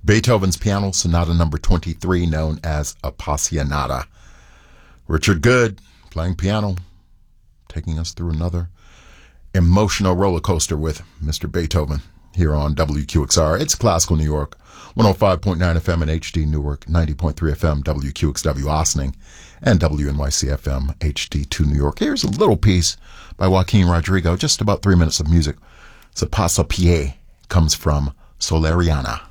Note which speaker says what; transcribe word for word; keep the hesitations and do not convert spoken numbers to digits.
Speaker 1: Beethoven's Piano Sonata number twenty-three, known as Appassionata. Richard Good playing piano, taking us through another emotional roller coaster with Mister Beethoven here on W Q X R. It's Classical New York, one oh five point nine F M in H D Newark, ninety point three F M W Q X W Ossining, and W N Y C F M H D two New York. Here's a little piece by Joaquin Rodrigo, just about three minutes of music. Ce Passo Pie comes from Soleriana.